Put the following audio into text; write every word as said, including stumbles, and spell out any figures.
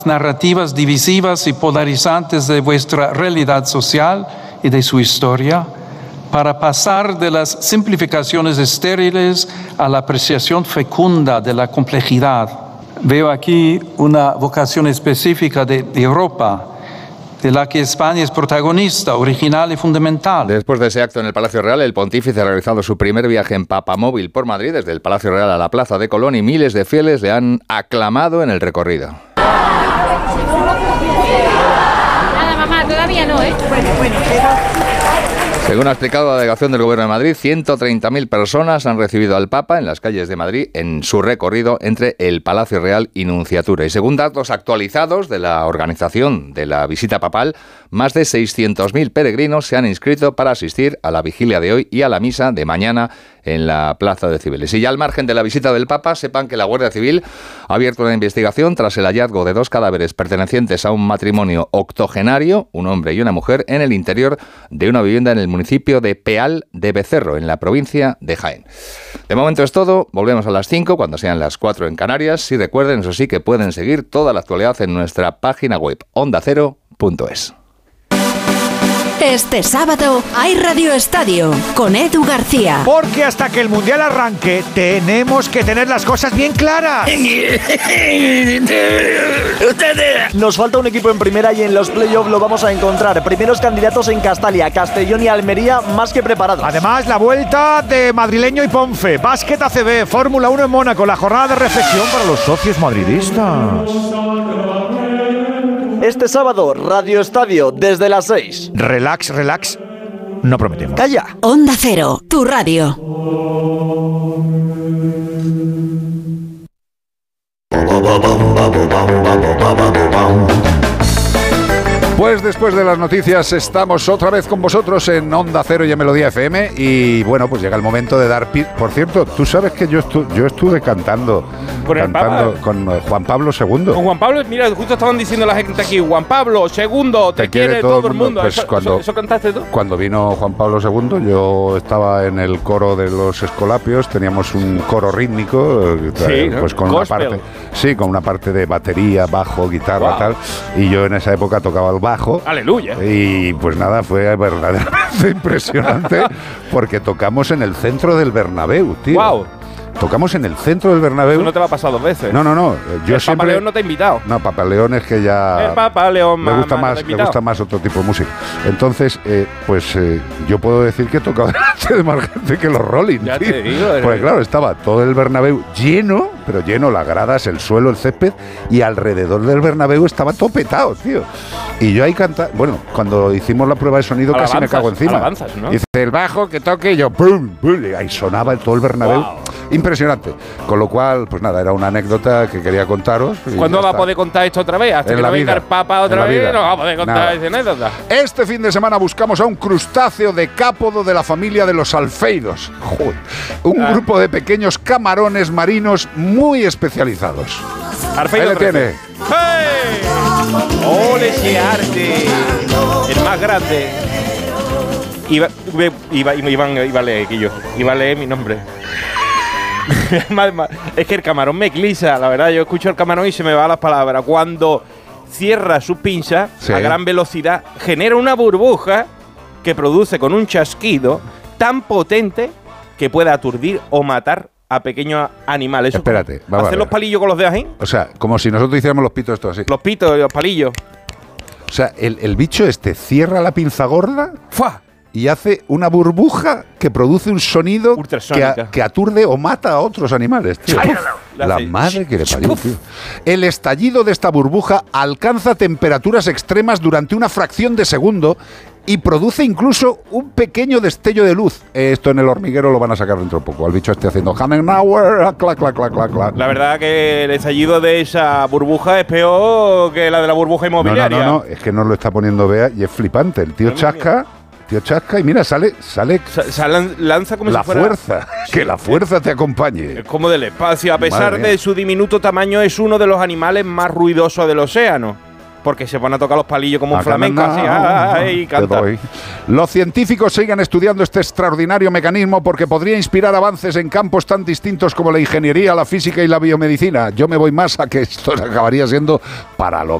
narrativas divisivas y polarizantes de vuestra realidad social y de su historia, para pasar de las simplificaciones estériles a la apreciación fecunda de la complejidad. Veo aquí una vocación específica de, de Europa, de la que España es protagonista, original y fundamental. Después de ese acto en el Palacio Real, el pontífice ha realizado su primer viaje en papamóvil por Madrid, desde el Palacio Real a la Plaza de Colón, y miles de fieles le han aclamado en el recorrido. Nada, mamá, todavía no, ¿eh? Bueno, bueno, pero... Según ha explicado la delegación del Gobierno de Madrid, ciento treinta mil personas han recibido al Papa en las calles de Madrid en su recorrido entre el Palacio Real y Nunciatura. Y según datos actualizados de la organización de la visita papal, más de seiscientos mil peregrinos se han inscrito para asistir a la vigilia de hoy y a la misa de mañana en la Plaza de Cibeles. Y ya al margen de la visita del Papa, sepan que la Guardia Civil ha abierto una investigación tras el hallazgo de dos cadáveres pertenecientes a un matrimonio octogenario, un hombre y una mujer, en el interior de una vivienda en el municipio de Peal de Becerro, en la provincia de Jaén. De momento es todo, volvemos a las cinco, cuando sean las cuatro en Canarias, y recuerden, eso sí, que pueden seguir toda la actualidad en nuestra página web, onda cero punto es. Este sábado hay Radio Estadio con Edu García. Porque hasta que el Mundial arranque tenemos que tener las cosas bien claras. Nos falta un equipo en primera y en los playoffs lo vamos a encontrar. Primeros candidatos en Castalia, Castellón y Almería más que preparados. Además, la vuelta de Madrileño y Ponfe, Básquet A C B, Fórmula uno en Mónaco, la jornada de reflexión para los socios madridistas. Este sábado, Radio Estadio, desde las seis. Relax, relax, no prometemos. ¡Calla! Onda Cero, tu radio. Pues después de las noticias estamos otra vez con vosotros en Onda Cero y en Melodía F M y bueno, pues llega el momento de dar pi- Por cierto, tú sabes que yo, estu- yo estuve cantando ¿Con el cantando Papa? con eh, Juan Pablo segundo. Con Juan Pablo, mira, justo estaban diciendo la gente aquí, Juan Pablo segundo, te, te quiere, quiere todo, todo el mundo. Pues ¿Eso, cuando, eso, ¿Eso cantaste tú? Cuando vino Juan Pablo segundo, yo estaba en el coro de los Escolapios, teníamos un coro rítmico, sí, ¿no? pues con Gospel. una parte, sí, con una parte de batería, bajo, guitarra, wow. tal, y yo en esa época tocaba el bajo. Aleluya. Y pues nada, fue verdaderamente impresionante porque tocamos en el centro del Bernabéu, tío. Wow. Tocamos en el centro del Bernabéu. Eso no te va a pasar dos veces. No, no, no. Yo el siempre... Papa León no te ha invitado. No, Papa León es que ya... El Papa León me gusta más, más, me gusta más otro tipo de música. Entonces, eh, pues eh, yo puedo decir que he tocado delante de más gente que los Rolling. Ya tío. te digo. Porque claro, estaba todo el Bernabéu lleno, pero lleno, las gradas, el suelo, el césped, y alrededor del Bernabéu estaba todo petado, tío. Y yo ahí cantaba... Bueno, cuando hicimos la prueba de sonido alabanzas, casi me cago encima. Alabanzas, ¿no? Dice, el bajo que toque, y yo ¡pum! ¡pum! Y ahí sonaba todo el Bernabéu. Wow. Impresionante. Con lo cual, pues nada, era una anécdota que quería contaros. ¿Cuándo va a poder contar esto otra vez? Hasta En que la no venga vida. el Papa otra En la vez, vida. no va a poder contar Nada. esa anécdota. Este fin de semana buscamos a un crustáceo decápodo de la familia de los alfeidos. Joder. Un Ah. grupo de pequeños camarones marinos muy especializados. Alfredo Ahí le trece. tiene. ¡Hey! ¡Ole ese arte! El más grande. Iba, iba, iba, iba, iba a leer, Quillo. Iba a leer mi nombre. Es que el camarón me eclipsa, la verdad. Yo escucho el camarón y se me van las palabras. Cuando cierra sus pinzas Sí. a gran velocidad, genera una burbuja que produce con un chasquido tan potente que puede aturdir o matar a pequeños animales. Espérate, vamos a ¿Hacer ver. los palillos con los dedos ahí? O sea, como si nosotros hiciéramos los pitos estos así. Los pitos, los palillos. O sea, el, el bicho este cierra la pinza gorda ¡Fua! y hace una burbuja que produce un sonido que, Ultrasónica. a- que aturde o mata a otros animales, tío. La La hace- madre que le parió, tío. El estallido de esta burbuja alcanza temperaturas extremas durante una fracción de segundo y produce incluso un pequeño destello de luz. Esto en el hormiguero lo van a sacar dentro de poco. Al bicho este haciendo Hanenauer, clac, clac, clac, clac, clac. La verdad que el estallido de esa burbuja es peor que la de la burbuja No, no, inmobiliaria. no, no, es que no lo está poniendo Bea y es flipante. El tío Madre chasca, tío chasca y mira, sale, sale Sa- sa- lan- lanza como la si fuera fuerza. Que la fuerza te acompañe. Es como del espacio. A pesar Madre mía. de su diminuto tamaño, es uno de los animales más ruidosos del océano. porque se van a tocar los palillos como un Acá flamenco, no, así, no, ¡ay! te Canta. doy. Los científicos siguen estudiando este extraordinario mecanismo porque podría inspirar avances en campos tan distintos como la ingeniería, la física y la biomedicina. Yo me voy más a que esto acabaría siendo para lo